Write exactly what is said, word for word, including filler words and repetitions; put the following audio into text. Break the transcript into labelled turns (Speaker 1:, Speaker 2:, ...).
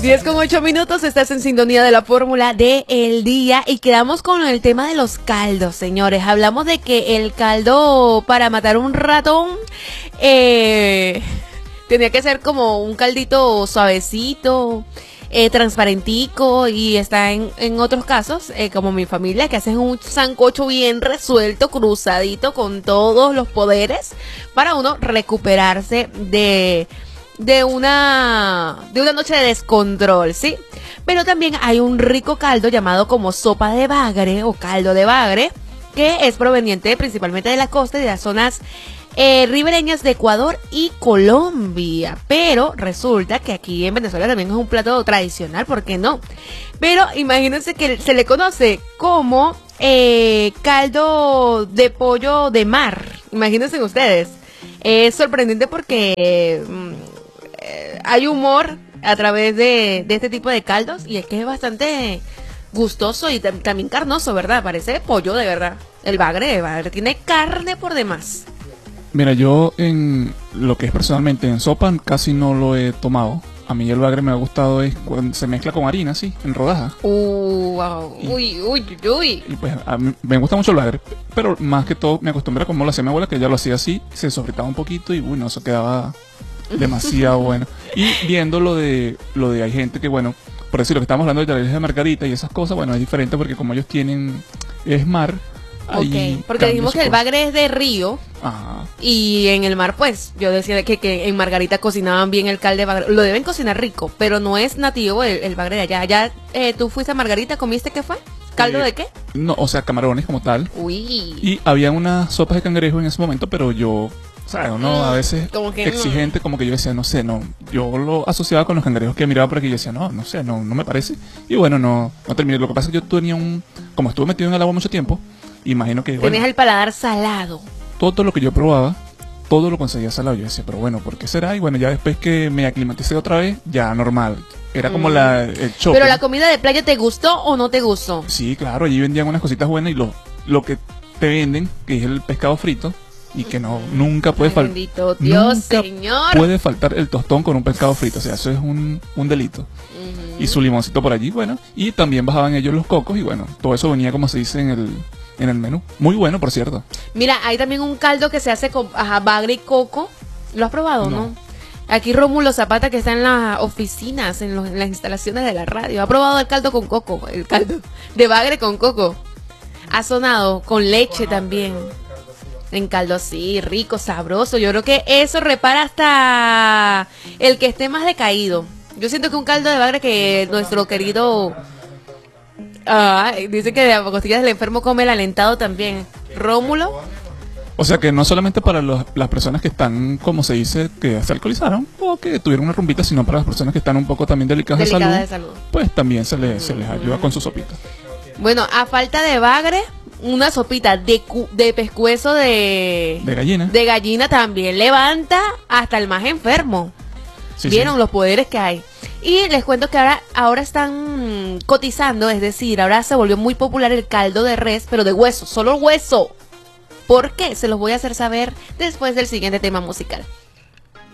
Speaker 1: diez con ocho minutos, estás en sintonía de la fórmula del día y quedamos con el tema de los caldos, señores. Hablamos de que el caldo para matar un ratón eh, tenía que ser como un caldito suavecito, eh, transparentico, y está en, en otros casos, eh, como mi familia, que hacen un sancocho bien resuelto, cruzadito, con todos los poderes, para uno recuperarse de... de una de una noche de descontrol, ¿sí? Pero también hay un rico caldo llamado como sopa de bagre o caldo de bagre, que es proveniente principalmente de la costa y de las zonas eh, ribereñas de Ecuador y Colombia. Pero resulta que aquí en Venezuela también es un plato tradicional, ¿por qué no? Pero imagínense que se le conoce como eh, caldo de pollo de mar. Imagínense ustedes. Es sorprendente porque... Mm, hay humor a través de, de este tipo de caldos, y es que es bastante gustoso y tam también carnoso, ¿verdad? Parece pollo de verdad. El bagre, el bagre tiene carne por demás.
Speaker 2: Mira, yo en lo que es personalmente en sopa casi no lo he tomado. A mí el bagre me ha gustado es cuando se mezcla con harina, sí, en rodajas.
Speaker 1: Uh, wow.
Speaker 2: Y,
Speaker 1: uy, uy, uy.
Speaker 2: Y pues a mí me gusta mucho el bagre, pero más que todo me acostumbré a como lo hacía mi abuela, que ella lo hacía así, se sofritaba un poquito y bueno, eso quedaba demasiado bueno. Y viendo lo de lo de hay gente que, bueno, por decir lo que estamos hablando de talleres de margarita y esas cosas, bueno, es diferente porque como ellos tienen es mar.
Speaker 1: Ok, porque dijimos que el bagre es de río.
Speaker 2: Ajá.
Speaker 1: Y en el mar, pues, yo decía que, que en Margarita cocinaban bien el caldo de bagre. Lo deben cocinar rico, pero no es nativo el, el bagre de allá. Allá, eh, tú fuiste a Margarita, ¿comiste qué fue? ¿Caldo
Speaker 2: eh,
Speaker 1: de qué?
Speaker 2: No, o sea, camarones como tal.
Speaker 1: Uy.
Speaker 2: Y había unas sopas de cangrejo en ese momento, pero yo... O sea, uno a veces
Speaker 1: como que
Speaker 2: exigente,
Speaker 1: no.
Speaker 2: como que yo decía, no sé, no. Yo lo asociaba con los cangrejos que miraba por aquí y yo decía, no, no sé, no, no me parece. Y bueno, no, no terminé. Lo que pasa es que yo tenía un... Como estuve metido en el agua mucho tiempo, imagino que...
Speaker 1: Tenías
Speaker 2: bueno,
Speaker 1: el paladar salado.
Speaker 2: todo lo que yo probaba, todo lo conseguía salado. Yo decía, pero bueno, ¿por qué será? Y bueno, ya después que me aclimaticé otra vez, ya normal. Era como
Speaker 1: Mm.
Speaker 2: la, el choque.
Speaker 1: Pero la comida de playa, ¿te gustó o no te gustó?
Speaker 2: Sí, claro, allí vendían unas cositas buenas y lo, lo que te venden, que es el pescado frito, y que no nunca puede faltar.
Speaker 1: Bendito Dios,
Speaker 2: nunca
Speaker 1: señor.
Speaker 2: puede faltar el tostón con un pescado frito, o sea, eso es un, un delito.
Speaker 1: Uh-huh.
Speaker 2: Y su limoncito por allí, bueno, y también bajaban ellos los cocos y bueno, todo eso venía como se dice en el en el menú. Muy bueno, por cierto.
Speaker 1: Mira, hay también un caldo que se hace con ajá, bagre y coco. ¿Lo has probado, no? no? Aquí Rómulo Zapata, que está en las oficinas, en, los, en las instalaciones de la radio, ha probado el caldo con coco, el caldo de bagre con coco. Ha sonado con leche también. En caldo así, rico, sabroso. Yo creo que eso repara hasta el que esté más decaído. Yo siento que un caldo de bagre que nuestro querido... Ah, dice que de costillas del enfermo come el alentado también. Rómulo.
Speaker 2: O sea que no solamente para los, las personas que están, como se dice, que se alcoholizaron o que tuvieron una rumbita, sino para las personas que están un poco también delicadas de salud,
Speaker 1: de salud,
Speaker 2: pues también se les, se les ayuda con su sopita.
Speaker 1: Bueno, a falta de bagre, una sopita de, cu de pescuezo de...
Speaker 2: De gallina.
Speaker 1: De gallina también levanta hasta el más enfermo. Sí, ¿vieron sí. los poderes que hay? Y les cuento que ahora, ahora están cotizando, es decir, ahora se volvió muy popular el caldo de res, pero de hueso, solo hueso. ¿Por qué? Se los voy a hacer saber después del siguiente tema musical.